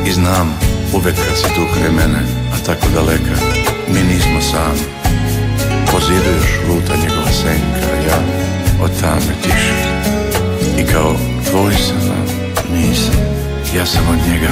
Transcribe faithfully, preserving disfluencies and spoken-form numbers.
I znam, uvek kad si tu kraj mene, a tako daleka, mi nismo sami. Po zidu još luta njegova senka, a ja od tame tiše. I kao tvoj sam, nisam, ja sam od njega